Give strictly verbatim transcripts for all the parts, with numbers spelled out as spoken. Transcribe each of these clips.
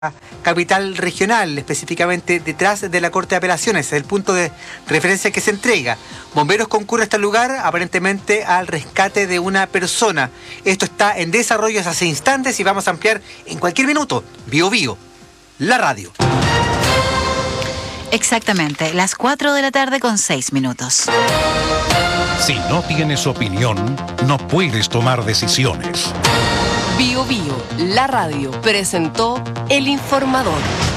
capital regional, específicamente detrás de la Corte de Apelaciones, es el punto de referencia que se entrega. Bomberos concurren a este lugar, aparentemente al rescate de una persona. Esto está en desarrollo hace instantes y vamos a ampliar en cualquier minuto. Bio Bio, la radio. Exactamente, las cuatro de la tarde con seis minutos. Si no tienes opinión, no puedes tomar decisiones. Bio Bio, la radio, presentó El Informador.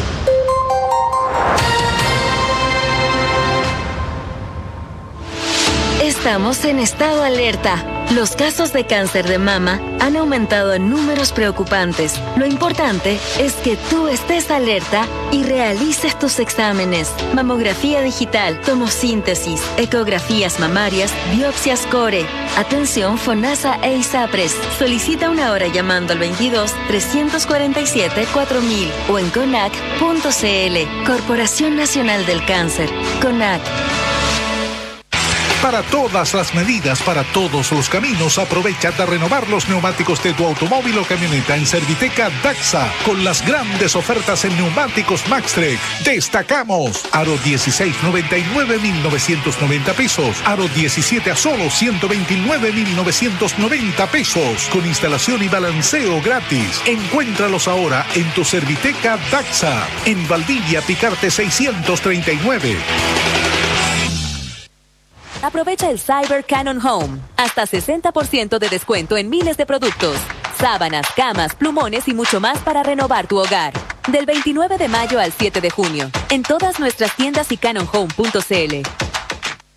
Estamos en estado alerta. Los casos de cáncer de mama han aumentado en números preocupantes. Lo importante es que tú estés alerta y realices tus exámenes. Mamografía digital, tomosíntesis, ecografías mamarias, biopsias core. Atención FONASA e ISAPRES. Solicita una hora llamando al veintidós, trescientos cuarenta y siete, cuatro mil o en conac punto cl. Corporación Nacional del Cáncer. CONAC. Para todas las medidas, para todos los caminos, aprovecha de renovar los neumáticos de tu automóvil o camioneta en Serviteca Daxa, con las grandes ofertas en neumáticos Maxtrek. Destacamos Aro dieciséis, noventa y nueve mil novecientos noventa pesos, Aro diecisiete a solo ciento veintinueve mil novecientos noventa pesos, con instalación y balanceo gratis. Encuéntralos ahora en tu Serviteca Daxa, en Valdivia Picarte seiscientos treinta y nueve. Aprovecha el Cyber Canon Home. Hasta sesenta por ciento de descuento en miles de productos. Sábanas, camas, plumones y mucho más para renovar tu hogar. Del veintinueve de mayo al siete de junio. En todas nuestras tiendas y canon home punto cl.